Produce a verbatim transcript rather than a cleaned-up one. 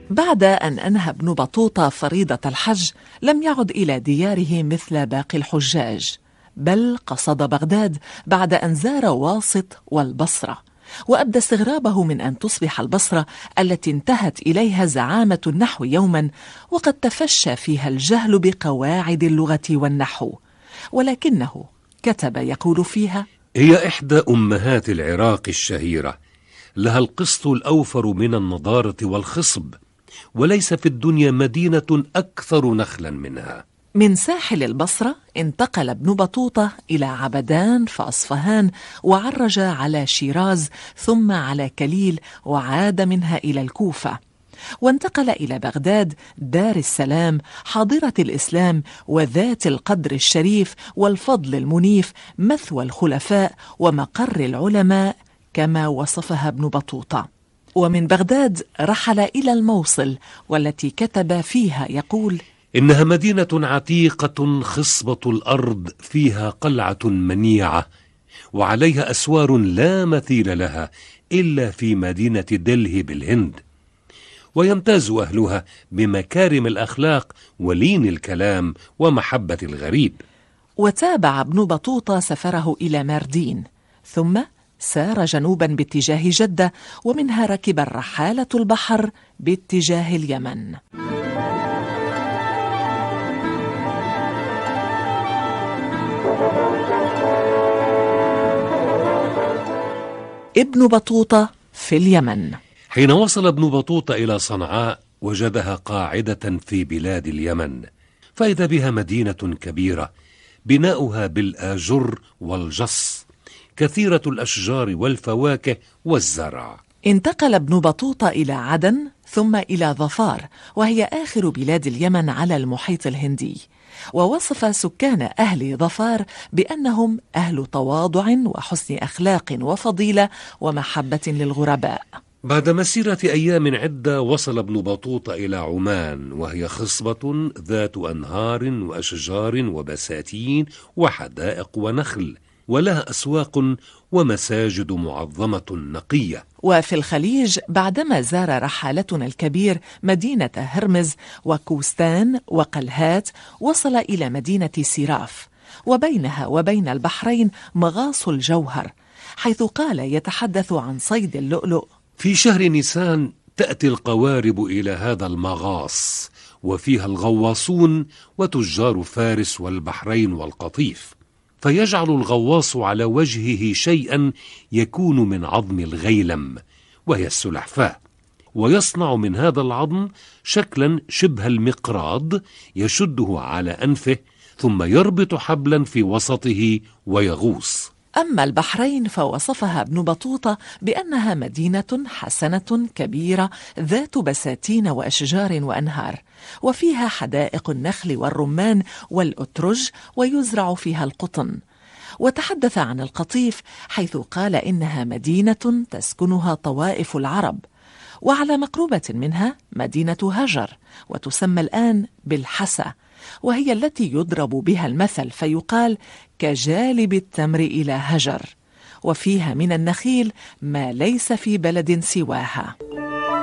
بعد أن أنهى ابن بطوطة فريضة الحج لم يعد إلى دياره مثل باقي الحجاج، بل قصد بغداد بعد أن زار واسط والبصرة، وأبدى استغرابه من أن تصبح البصرة التي انتهت إليها زعامة النحو يوما وقد تفشى فيها الجهل بقواعد اللغة والنحو. ولكنه كتب يقول فيها: هي إحدى أمهات العراق الشهيرة، لها القسط الأوفر من النضارة والخصب، وليس في الدنيا مدينة أكثر نخلا منها. من ساحل البصرة انتقل ابن بطوطة إلى عبدان فأصفهان، وعرج على شيراز ثم على كليل، وعاد منها إلى الكوفة، وانتقل إلى بغداد دار السلام حاضرة الإسلام وذات القدر الشريف والفضل المنيف، مثوى الخلفاء ومقر العلماء كما وصفها ابن بطوطة. ومن بغداد رحل إلى الموصل، والتي كتب فيها يقول: إنها مدينة عتيقة خصبة الأرض، فيها قلعة منيعة وعليها أسوار لا مثيل لها إلا في مدينة دلهي بالهند، ويمتاز أهلها بمكارم الأخلاق ولين الكلام ومحبة الغريب. وتابع ابن بطوطة سفره إلى ماردين، ثم سار جنوبا باتجاه جدة، ومنها ركب الرحالة البحر باتجاه اليمن. ابن بطوطة في اليمن. حين وصل ابن بطوطة إلى صنعاء وجدها قاعدة في بلاد اليمن، فإذا بها مدينة كبيرة بناؤها بالآجر والجص، كثيرة الأشجار والفواكه والزرع. انتقل ابن بطوطة إلى عدن ثم إلى ظفار، وهي آخر بلاد اليمن على المحيط الهندي، ووصف سكان أهل ظفار بأنهم أهل تواضع وحسن أخلاق وفضيلة ومحبة للغرباء. بعد مسيرة أيام عدة وصل ابن بطوطة إلى عمان، وهي خصبة ذات أنهار وأشجار وبساتين وحدائق ونخل، ولها أسواق ومساجد معظمة نقية. وفي الخليج بعدما زار رحالتنا الكبير مدينة هرمز وكوستان وقلهات، وصل إلى مدينة سيراف، وبينها وبين البحرين مغاص الجوهر، حيث قال يتحدث عن صيد اللؤلؤ: في شهر نيسان تأتي القوارب إلى هذا المغاص، وفيها الغواصون وتجار فارس والبحرين والقطيف، فيجعل الغواص على وجهه شيئا يكون من عظم الغيلم وهي السلحفاة، ويصنع من هذا العظم شكلا شبه المقراض يشده على أنفه، ثم يربط حبلا في وسطه ويغوص. أما البحرين فوصفها ابن بطوطة بأنها مدينة حسنة كبيرة ذات بساتين وأشجار وأنهار، وفيها حدائق النخل والرمان والأترج، ويزرع فيها القطن. وتحدث عن القطيف حيث قال إنها مدينة تسكنها طوائف العرب، وعلى مقربة منها مدينة هجر، وتسمى الآن بالحسا، وهي التي يضرب بها المثل فيقال: كجالب التمر إلى هجر، وفيها من النخيل ما ليس في بلد سواها.